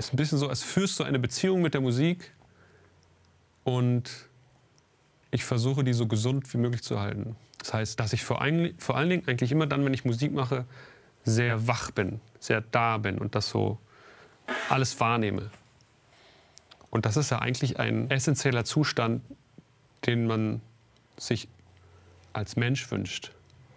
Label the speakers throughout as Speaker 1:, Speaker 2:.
Speaker 1: ist ein bisschen so, als führst du eine Beziehung mit der Musik und ich versuche, die so gesund wie möglich zu halten. Das heißt, dass ich vor allen Dingen eigentlich immer dann, wenn ich Musik mache, sehr wach bin, sehr da bin und das so alles wahrnehme. Und das ist ja eigentlich ein essentieller Zustand, den man sich als Mensch wünscht.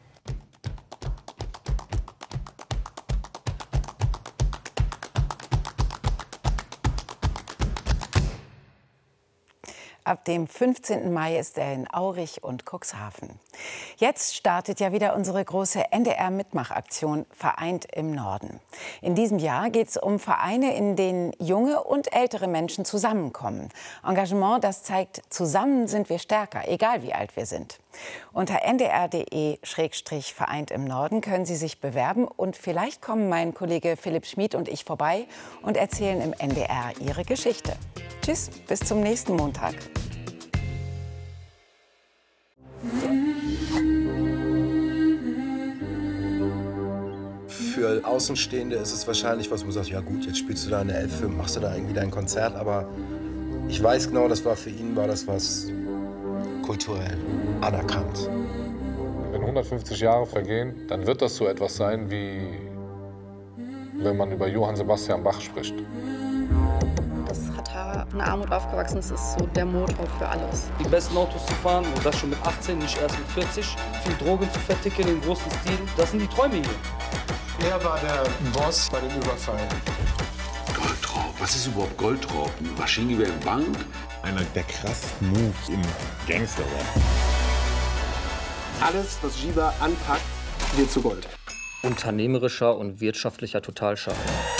Speaker 2: Ab dem 15. Mai ist er in Aurich und Cuxhaven. Jetzt startet ja wieder unsere große NDR-Mitmachaktion Vereint im Norden. In diesem Jahr geht es um Vereine, in denen junge und ältere Menschen zusammenkommen. Engagement, das zeigt, zusammen sind wir stärker, egal wie alt wir sind. Unter ndr.de/Vereint im Norden können Sie sich bewerben und vielleicht kommen mein Kollege Philipp Schmid und ich vorbei und erzählen im NDR Ihre Geschichte. Tschüss, bis zum nächsten Montag.
Speaker 3: Für Außenstehende ist es wahrscheinlich was, wo man sagt, ja gut, jetzt spielst du da eine Elfe, machst du da irgendwie dein Konzert, aber ich weiß genau, das war für ihn, war das was kulturell anerkannt.
Speaker 4: Wenn 150 Jahre vergehen, dann wird das so etwas sein, wie wenn man über Johann Sebastian Bach spricht.
Speaker 5: Das Hatar in Armut aufgewachsen ist, ist so der Motor für alles.
Speaker 6: Die besten Autos zu fahren und das schon mit 18, nicht erst mit 40. Viel Drogen zu verticken im großen Stil, das sind die Träume hier.
Speaker 7: Er war der Boss bei dem Überfall.
Speaker 8: Goldraub? Was ist überhaupt Goldraub? Eine Maschinengewehrbank?
Speaker 9: Einer der krassesten Moves im Gangsterrap.
Speaker 7: Alles, was Jiva anpackt, wird zu Gold.
Speaker 6: Unternehmerischer und wirtschaftlicher Totalschaden.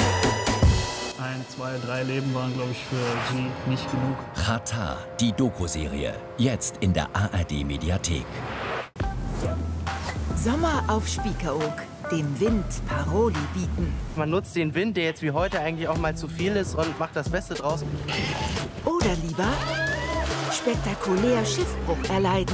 Speaker 10: 1, 2, 3 Leben waren, glaube ich, für G nicht genug.
Speaker 11: Hatar, die Doku-Serie. Jetzt in der ARD-Mediathek.
Speaker 12: Sommer auf Spiekeroog. Dem Wind Paroli bieten.
Speaker 13: Man nutzt den Wind, der jetzt wie heute eigentlich auch mal zu viel ist, und macht das Beste draus.
Speaker 12: Oder lieber spektakulär Schiffbruch erleiden.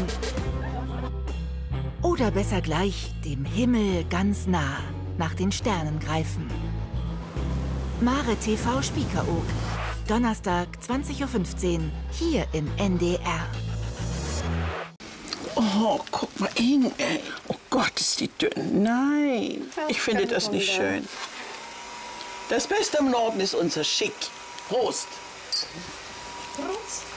Speaker 12: Oder besser gleich dem Himmel ganz nah nach den Sternen greifen. Mare TV Spiekeroog. Donnerstag 20:15 Uhr hier im NDR.
Speaker 14: Oh, guck mal hin, ey. Oh Gott, ist die dünn. Nein, ich finde das nicht schön. Das Beste im Norden ist unser Schick. Prost. Prost.